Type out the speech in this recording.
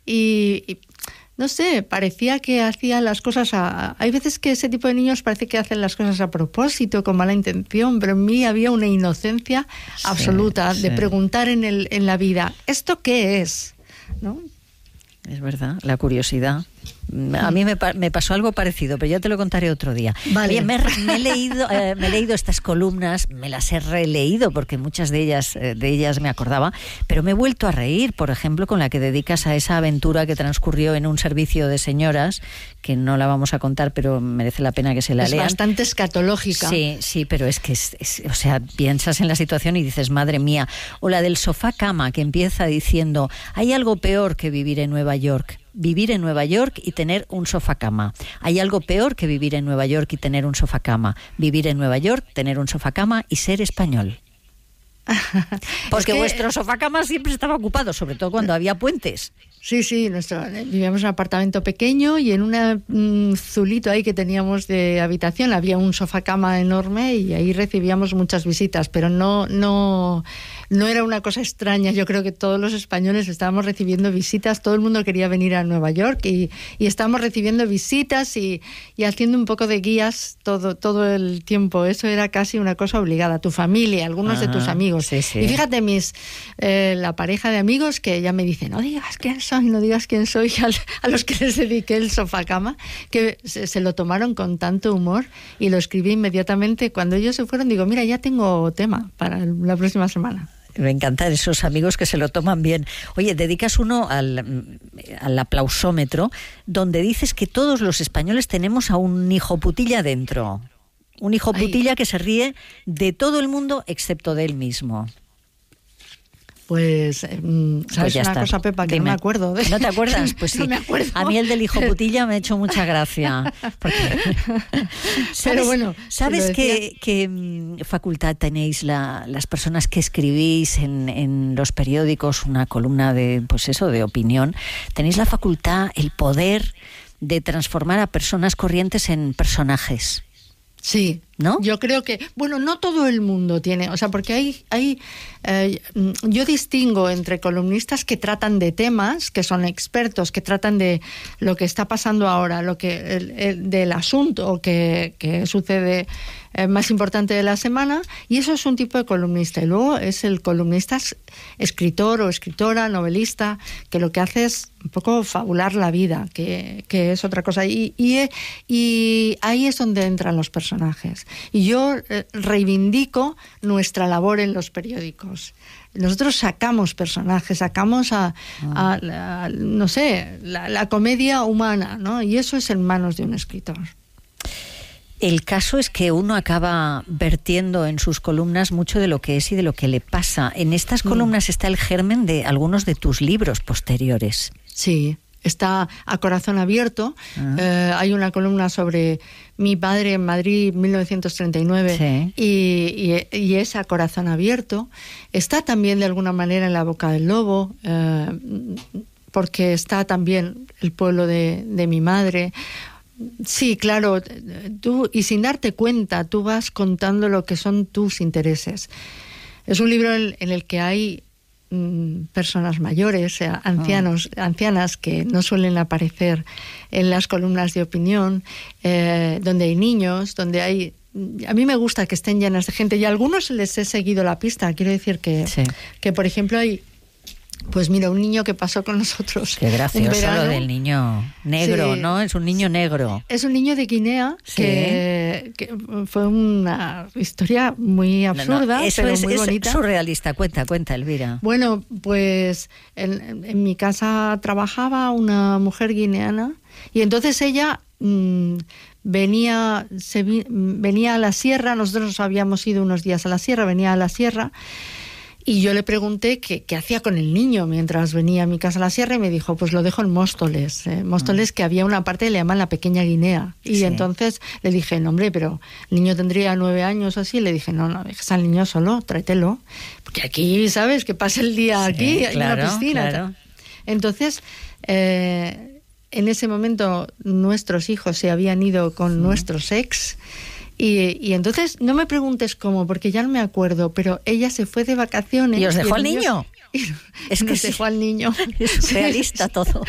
no sé, parecía que hacía las cosas hay veces que ese tipo de niños parece que hacen las cosas a propósito, con mala intención, pero en mí había una inocencia absoluta de preguntar en la vida, ¿esto qué es? ¿No? Es verdad, la curiosidad. A mí me pasó algo parecido, pero ya te lo contaré otro día. Vale. Oye, me he leído estas columnas, me las he releído porque muchas de ellas me acordaba, pero me he vuelto a reír, por ejemplo, con la que dedicas a esa aventura que transcurrió en un servicio de señoras, que no la vamos a contar, pero merece la pena que se la lean. Es bastante escatológica. Sí, pero es que o sea, piensas en la situación y dices, madre mía. O la del sofá cama, que empieza diciendo, hay algo peor que vivir en Nueva York. Vivir en Nueva York y tener un sofá cama. Hay algo peor que vivir en Nueva York y tener un sofá cama. Vivir en Nueva York, tener un sofá cama y ser español. Porque vuestro sofá cama siempre estaba ocupado, sobre todo cuando había puentes. Sí, vivíamos en un apartamento pequeño y en un zulito ahí que teníamos de habitación había un sofá cama enorme y ahí recibíamos muchas visitas, pero no era una cosa extraña. Yo creo que todos los españoles estábamos recibiendo visitas, todo el mundo quería venir a Nueva York y estábamos recibiendo visitas y haciendo un poco de guías todo el tiempo. Eso era casi una cosa obligada. Tu familia, algunos de tus amigos. Sí. Y fíjate, la pareja de amigos que ya me dicen, no digas quién soy, a los que les dediqué el sofá cama, que se lo tomaron con tanto humor y lo escribí inmediatamente. Cuando ellos se fueron, digo, mira, ya tengo tema para la próxima semana. Me encantan esos amigos que se lo toman bien. Oye, dedicas uno al aplausómetro, donde dices que todos los españoles tenemos a un hijo putilla dentro. Un hijo putilla que se ríe de todo el mundo excepto de él mismo. Pues, ¿sabes una cosa, Pepa? Que dime. No me acuerdo. ¿No te acuerdas? Pues sí. No me acuerdo. A mí el del hijo putilla me ha hecho mucha gracia. Pero bueno, ¿sabes qué facultad tenéis las personas que escribís en los periódicos una columna de opinión? Tenéis la facultad, el poder de transformar a personas corrientes en personajes. Sí, ¿no? Yo creo que, no todo el mundo tiene, porque yo distingo entre columnistas que tratan de temas, que son expertos, que tratan de lo que está pasando ahora, del asunto que sucede más importante de la semana, y eso es un tipo de columnista. Y luego es el columnista escritor o escritora, novelista, que lo que hace es un poco fabular la vida, que es otra cosa. Y ahí es donde entran los personajes. Y yo reivindico nuestra labor en los periódicos. Nosotros sacamos personajes, sacamos la comedia humana, ¿no? Y eso es en manos de un escritor. El caso es que uno acaba vertiendo en sus columnas mucho de lo que es y de lo que le pasa. En estas columnas está el germen de algunos de tus libros posteriores. Sí, está A Corazón Abierto. Hay una columna sobre mi padre en Madrid, 1939, sí. y es A Corazón Abierto. Está también de alguna manera en La Boca del Lobo, porque está también el pueblo de mi madre. Sí, claro, tú, y sin darte cuenta, tú vas contando lo que son tus intereses. Es un libro en el que hay personas mayores, ancianas que no suelen aparecer en las columnas de opinión, donde hay niños, donde hay... A mí me gusta que estén llenas de gente y a algunos les he seguido la pista. Quiero decir que por ejemplo, hay... Pues mira, un niño que pasó con nosotros. Qué gracioso lo del niño negro, sí. ¿No? Es un niño negro. Es un niño de Guinea, sí. que fue una historia muy absurda, eso pero muy bonita. Es surrealista. Cuenta, Elvira. Bueno, pues en mi casa trabajaba una mujer guineana y entonces ella venía a la sierra. Nosotros habíamos ido unos días a la sierra, venía a la sierra. Y yo le pregunté qué hacía con el niño mientras venía a mi casa a la sierra y me dijo, pues lo dejo en Móstoles. Móstoles, que había una parte que le llaman la Pequeña Guinea. Y sí. Entonces le dije, no hombre, pero el niño tendría 9 años o así. Le dije, no dejes al niño solo, tráetelo. Porque aquí, ¿sabes? Que pase el día aquí, en una piscina. Claro. Entonces, en ese momento nuestros hijos se habían ido con nuestros ex. Y entonces, no me preguntes cómo, porque ya no me acuerdo, pero ella se fue de vacaciones. ¿Y os dejó al niño? Es que nos dejó al niño. Es realista todo.